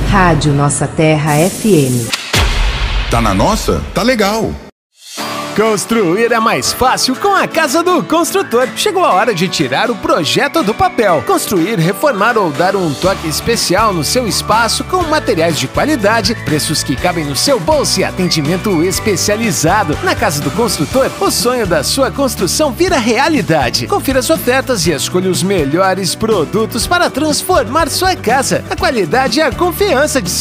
Rádio Nossa Terra FM. Tá na nossa? Tá legal. Construir é mais fácil com a Casa do Construtor. Chegou a hora de tirar o projeto do papel. Construir, reformar ou dar um toque especial no seu espaço com materiais de qualidade, preços que cabem no seu bolso e atendimento especializado. Na Casa do Construtor, o sonho da sua construção vira realidade. Confira as ofertas e escolha os melhores produtos para transformar sua casa. A qualidade e a confiança de